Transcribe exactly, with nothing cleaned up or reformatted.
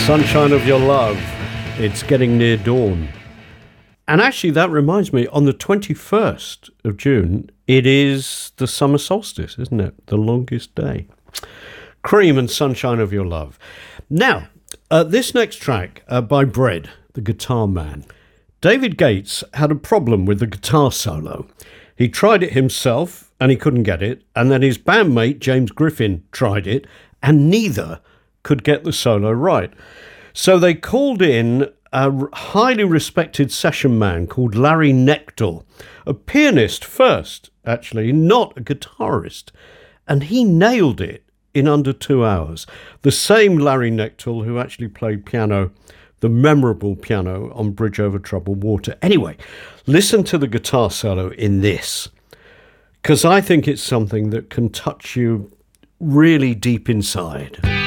Sunshine of Your Love. It's getting near dawn. And actually, that reminds me, on the twenty-first of June, it is the summer solstice, isn't it? The longest day. Cream and Sunshine of Your Love. Now, uh, this next track uh, by Bread, the guitar man. David Gates had a problem with the guitar solo. He tried it himself and he couldn't get it. And then his bandmate, James Griffin, tried it and neither could get the solo right. So they called in a highly respected session man called Larry Knechtel, a pianist first, actually, not a guitarist. And he nailed it in under two hours. The same Larry Knechtel who actually played piano, the memorable piano on Bridge Over Troubled Water. Anyway, listen to the guitar solo in this, because I think it's something that can touch you really deep inside.